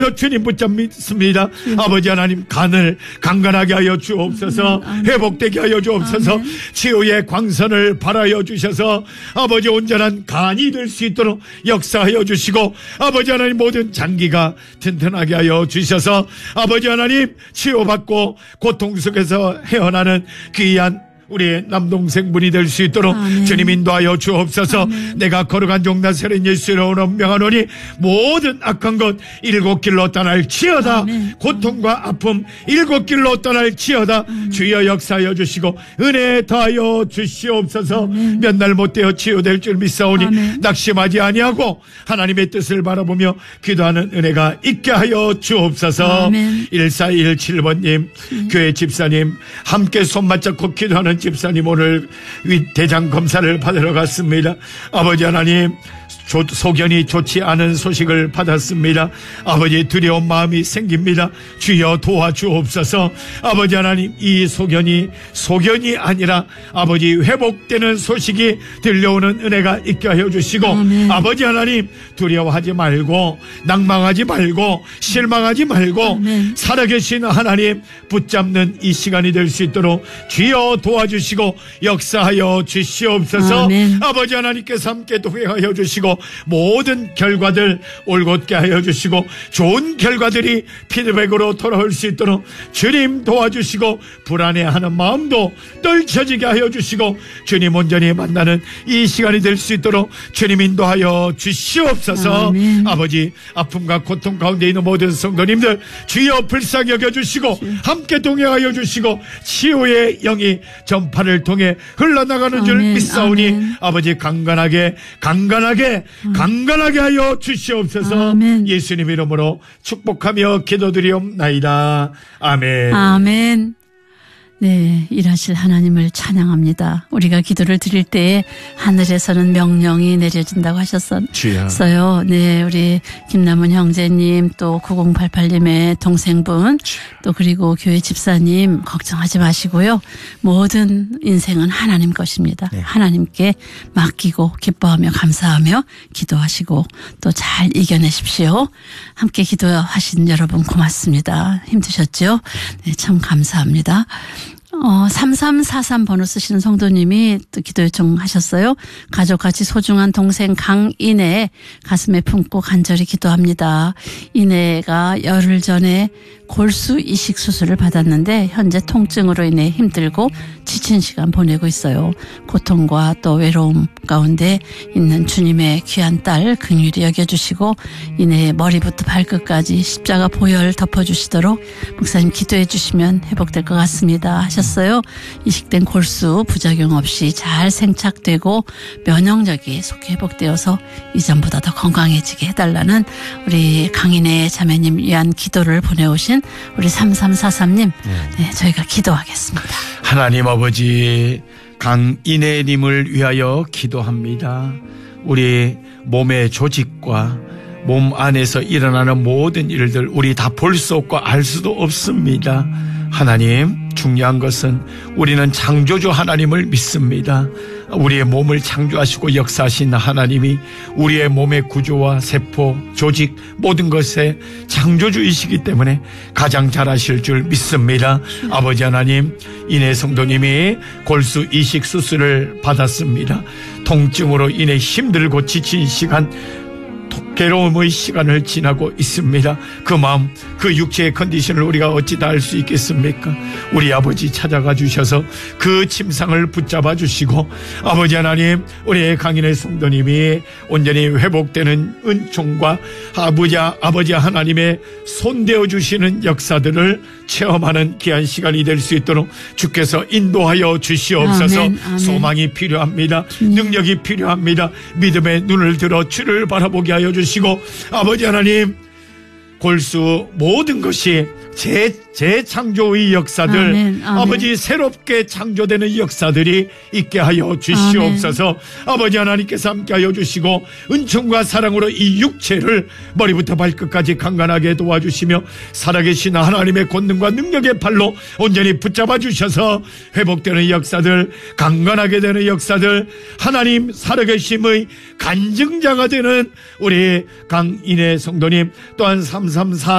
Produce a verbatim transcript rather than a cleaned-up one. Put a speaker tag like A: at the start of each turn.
A: 주님 붙잡습니다. 음. 아버지 하나님 간을 강건하게 하여 주옵소서. 음, 회복되게 하여 주옵소서. 아멘. 치유의 광선을 발하여 주셔서 아버지 온전한 간이 될 수 있도록 역사하여 주시고 아버지 하나님 모든 장기가 튼튼하게 하여 주셔서 아버지 하나님 치유받고 고통 속에서 헤어나는 귀한 우리의 남동생분이 될 수 있도록 아멘. 주님 인도하여 주옵소서. 아멘. 내가 걸어간 종나사렛 예수로 명하노니 모든 악한 것 일곱 길로 떠날지어다. 아멘. 고통과 아픔 일곱 길로 떠날지어다. 아멘. 주여 역사하여 주시고 은혜 더하여 주시옵소서. 몇 날 못되어 치유될 줄 믿사오니 아멘. 낙심하지 아니하고 하나님의 뜻을 바라보며 기도하는 은혜가 있게 하여 주옵소서. 아멘. 일사일칠 번님 음. 교회 집사님 함께 손 맞잡고 기도하는 집사님 오늘 대장 검사를 받으러 갔습니다. 아버지 하나님 조, 소견이 좋지 않은 소식을 받았습니다. 아버지 두려운 마음이 생깁니다. 주여 도와주옵소서. 아버지 하나님 이 소견이 소견이 아니라 아버지 회복되는 소식이 들려오는 은혜가 있게 하여 주시고 아멘. 아버지 하나님 두려워하지 말고 낭망하지 말고 실망하지 말고 아멘. 살아계신 하나님 붙잡는 이 시간이 될 수 있도록 주여 도와주시고 역사하여 주시옵소서. 아멘. 아버지 하나님께서 함께 동행하여 주시고 모든 결과들 올곧게 하여 주시고 좋은 결과들이 피드백으로 돌아올 수 있도록 주님 도와주시고 불안해하는 마음도 떨쳐지게 하여 주시고 주님 온전히 만나는 이 시간이 될 수 있도록 주님 인도하여 주시옵소서. 아멘. 아버지 아픔과 고통 가운데 있는 모든 성도님들 주여 불쌍히 여겨주시고 함께 동행하여 주시고 치유의 영이 전파를 통해 흘러나가는 줄 아멘. 믿사오니 아멘. 아버지 강건하게 강건하게 강건하게 하여 주시옵소서. 아멘. 예수님 이름으로 축복하며 기도드리옵나이다. 아멘.
B: 아멘. 네, 일하실 하나님을 찬양합니다. 우리가 기도를 드릴 때에 하늘에서는 명령이 내려진다고 하셨어요. 네, 우리 김남은 형제님 또 구공팔팔님의 동생분 또 그리고 교회 집사님 걱정하지 마시고요. 모든 인생은 하나님 것입니다. 네. 하나님께 맡기고 기뻐하며 감사하며 기도하시고 또 잘 이겨내십시오. 함께 기도하신 여러분 고맙습니다. 힘드셨죠? 네, 참 감사합니다. 어, 삼삼사삼 번호 쓰시는 성도님이 또 기도 요청하셨어요. 가족같이 소중한 동생 강인혜 가슴에 품고 간절히 기도합니다. 인혜가 열흘 전에 골수 이식 수술을 받았는데 현재 통증으로 인해 힘들고 지친 시간 보내고 있어요. 고통과 또 외로움 가운데 있는 주님의 귀한 딸 긍휼히 여겨주시고 인혜의 머리부터 발끝까지 십자가 보혈 덮어주시도록 목사님 기도해 주시면 회복될 것 같습니다 하셨어요. 이식된 골수 부작용 없이 잘 생착되고 면역력이 속히 회복되어서 이전보다 더 건강해지게 해달라는 우리 강인혜 자매님 위한 기도를 보내오신 우리 삼삼사삼님 네, 저희가 기도하겠습니다.
A: 하나님 아버지 강인혜님을 위하여 기도합니다. 우리 몸의 조직과 몸 안에서 일어나는 모든 일들 우리 다 볼 수 없고 알 수도 없습니다. 하나님 중요한 것은 우리는 창조주 하나님을 믿습니다. 우리의 몸을 창조하시고 역사하신 하나님이 우리의 몸의 구조와 세포, 조직 모든 것의 창조주이시기 때문에 가장 잘하실 줄 믿습니다. 음. 아버지 하나님 인혜 성도님이 골수 이식 수술을 받았습니다. 통증으로 인해 힘들고 지친 시간 괴로움의 시간을 지나고 있습니다. 그 마음 그 육체의 컨디션을 우리가 어찌 다 알 수 있겠습니까? 우리 아버지 찾아가 주셔서 그 침상을 붙잡아 주시고 아버지 하나님 우리의 강인의 성도님이 온전히 회복되는 은총과 아버지, 아버지 하나님의 손대어 주시는 역사들을 체험하는 귀한 시간이 될 수 있도록 주께서 인도하여 주시옵소서. 아멘, 아멘. 소망이 필요합니다. 음. 능력이 필요합니다. 믿음의 눈을 들어 주를 바라보게 하여 주시고 아버지 하나님 골수 모든 것이 재, 재창조의 역사들
B: 아멘, 아멘.
A: 아버지 새롭게 창조되는 역사들이 있게 하여 주시옵소서. 아멘. 아버지 하나님께서 함께 하여 주시고 은총과 사랑으로 이 육체를 머리부터 발끝까지 강건하게 도와주시며 살아계신 하나님의 권능과 능력의 팔로 온전히 붙잡아 주셔서 회복되는 역사들, 강건하게 되는 역사들, 하나님 살아계심의 간증자가 되는 우리 강인혜 성도님, 또한 삼삼사